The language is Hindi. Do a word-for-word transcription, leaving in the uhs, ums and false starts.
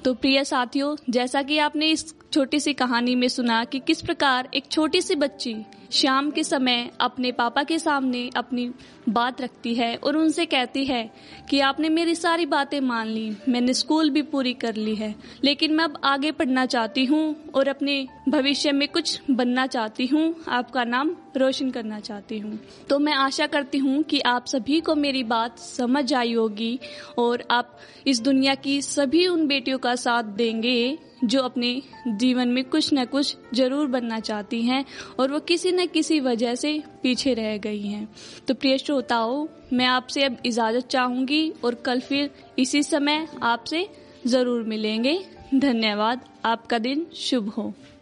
तो प्रिय साथियों, जैसा कि आपने इस छोटी सी कहानी में सुना कि किस प्रकार एक छोटी सी बच्ची शाम के समय अपने पापा के सामने अपनी बात रखती है और उनसे कहती है कि आपने मेरी सारी बातें मान ली, मैंने स्कूल भी पूरी कर ली है, लेकिन मैं अब आगे पढ़ना चाहती हूँ और अपने भविष्य में कुछ बनना चाहती हूँ, आपका नाम रोशन करना चाहती हूँ। तो मैं आशा करती हूँ कि आप सभी को मेरी बात समझ आई होगी और आप इस दुनिया की सभी उन बेटियों का साथ देंगे जो अपने जीवन में कुछ न कुछ जरूर बनना चाहती हैं और वो किसी न किसी वजह से पीछे रह गई हैं। तो प्रिय श्रोताओं, मैं आपसे अब इजाजत चाहूंगी और कल फिर इसी समय आपसे जरूर मिलेंगे। धन्यवाद। आपका दिन शुभ हो।